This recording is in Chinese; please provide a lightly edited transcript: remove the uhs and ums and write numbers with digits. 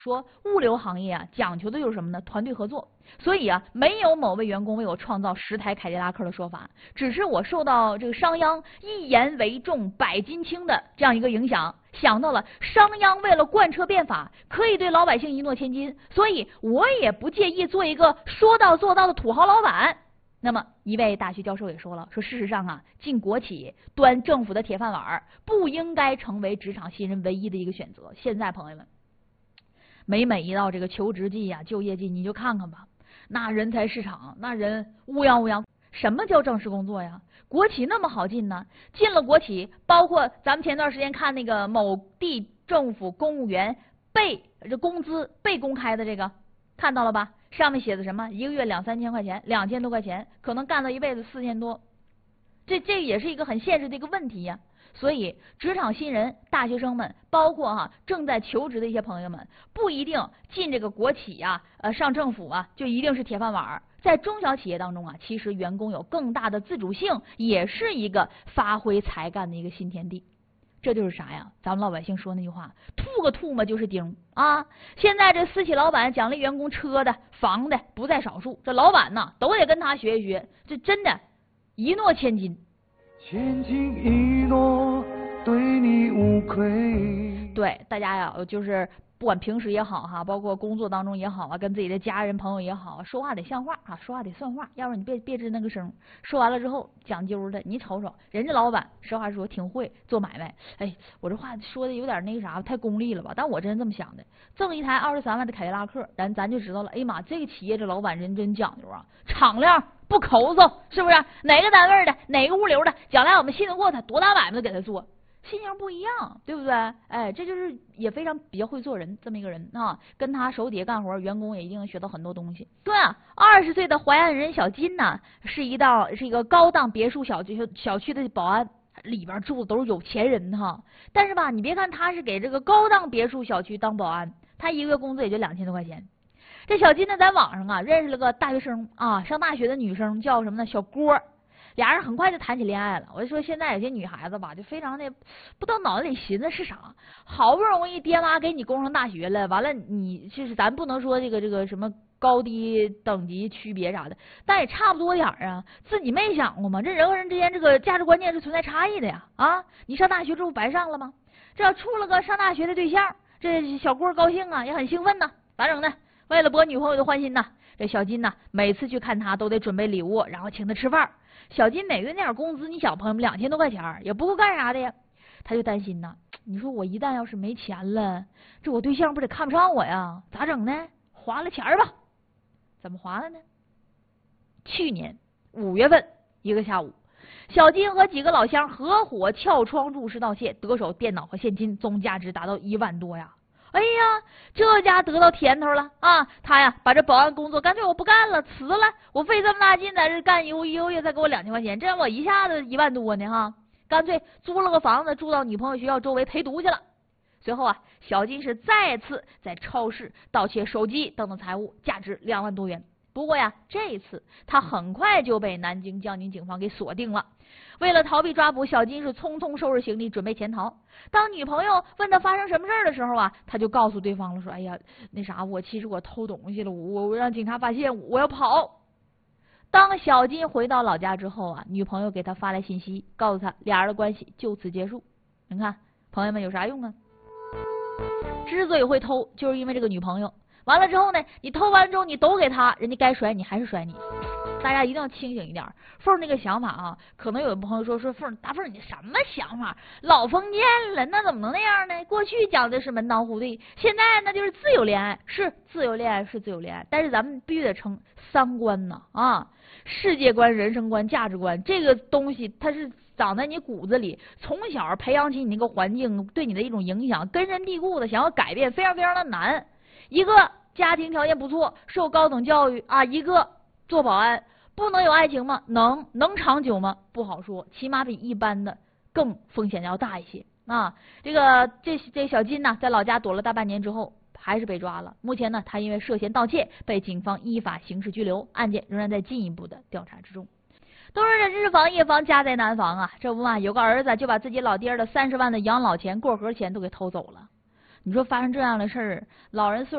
说物流行业啊，讲求的就是什么呢？团队合作。所以啊，没有某位员工为我创造10台凯迪拉克的说法，只是我受到这个商鞅一言为重百斤轻的这样一个影响，想到了商鞅为了贯彻变法，可以对老百姓一诺千金，所以我也不介意做一个说到做到的土豪老板。那么一位大学教授也说了，说事实上啊，进国企端政府的铁饭碗不应该成为职场新人唯一的一个选择。现在朋友们，每一到这个求职季呀、就业季，你就看看吧，那人才市场那人乌泱乌泱。什么叫正式工作呀？国企那么好进呢？进了国企，包括咱们前段时间看那个某地政府公务员这工资被公开的这个，看到了吧？上面写的什么？一个月2、3千块钱，2000多块钱，可能干到一辈子4000多，这也是一个很现实的一个问题呀。所以，职场新人、大学生们，包括正在求职的一些朋友们，不一定进这个国企呀、上政府啊，就一定是铁饭碗。在中小企业当中啊，其实员工有更大的自主性，也是一个发挥才干的一个新天地。这就是啥呀？咱们老百姓说那句话，吐个唾沫就是钉啊！现在这私企老板奖励员工车的、房的不在少数，这老板呢都得跟他学一学，这真的一诺千金。 千金一诺，对你无愧。 对大家呀，就是不管平时也好哈，包括工作当中也好啊，跟自己的家人朋友也好，说话得像话啊，说话得算话，要不然你别吱那个声。说完了之后讲究的，你瞅瞅人家老板，实话说挺会做买卖。哎，我这话说的有点那个啥，太功利了吧？但我真这么想的，挣一台23万的凯迪拉克，咱就知道了。哎呀妈，这个企业这老板人真讲究啊，敞亮不抠搜，是不是？哪个单位的，哪个物流的，将来我们信得过他，多大买卖都给他做。心情不一样，对不对？哎，这就是也非常比较会做人这么一个人啊，跟他手底下干活，员工也一定能学到很多东西。对啊，20岁的淮安人小金呢，是一个高档别墅小区的保安，里边住的都是有钱人哈。但是吧，你别看他是给这个高档别墅小区当保安，他一个月工资也就2000多块钱。这小金呢，在网上啊认识了个大学生啊，上大学的女生，叫什么呢？小郭。俩人很快就谈起恋爱了。我就说现在有些女孩子吧，就非常的不知道脑子里寻思是啥，好不容易爹妈给你供上大学了，完了你就是咱不能说这个什么高低等级区别啥的，但也差不多点啊。自己没想过吗？这人和人之间这个价值观念是存在差异的呀。啊，你上大学之后白上了吗？这要处了个上大学的对象，这小郭高兴啊，也很兴奋呐。咋整呢？为了博女朋友的欢心呐，这小金呐，每次去看他都得准备礼物，然后请他吃饭。小金每月那点工资，你小朋友们2000多块钱也不够干啥的呀，他就担心呐。你说我一旦要是没钱了，这我对象不得看不上我呀？咋整呢？花了钱吧。怎么花了呢？去年5月份一个下午，小金和几个老乡合伙撬窗入室盗窃，得手电脑和现金，总价值达到1万多呀。哎呀，这家得到甜头了啊！他呀，把这保安工作干脆我不干了，辞了。我费这么大劲在这干一个月才给我2000块钱，这样我一下子1万多呢哈！干脆租了个房子住到女朋友学校周围陪读去了。随后啊，小金是再次在超市盗窃手机等等财物，价值2万多元。不过呀，这一次他很快就被南京江宁警方给锁定了。为了逃避抓捕，小金是匆匆收拾行李准备潜逃。当女朋友问他发生什么事儿的时候啊，他就告诉对方了，说：“哎呀，那啥，其实我偷东西了，我让警察发现，我要跑。”当小金回到老家之后啊，女朋友给他发来信息，告诉他俩人的关系就此结束。你看，朋友们有啥用啊？之所以会偷，就是因为这个女朋友。完了之后呢，你偷完之后你都给他，人家该甩你还是甩你。大家一定要清醒一点。凤那个想法啊，可能有朋友说凤大凤你什么想法？老封建了，那怎么能那样呢？过去讲的是门当户对，现在那就是自由恋爱，是自由恋爱是自由恋爱，但是咱们必须得成三观呢啊，世界观、人生观、价值观这个东西它是长在你骨子里，从小培养起你那个环境对你的一种影响，根深蒂固的，想要改变非常非常的难。一个家庭条件不错，受高等教育啊，一个做保安，不能有爱情吗？能长久吗？不好说，起码比一般的更风险要大一些啊。这小金呢，在老家躲了大半年之后，还是被抓了。目前呢，他因为涉嫌盗窃被警方依法刑事拘留，案件仍然在进一步的调查之中。都是这日防夜防，家在难防啊！这不嘛，有个儿子就把自己老爹的30万的养老钱、过河钱都给偷走了。你说发生这样的事儿，老人岁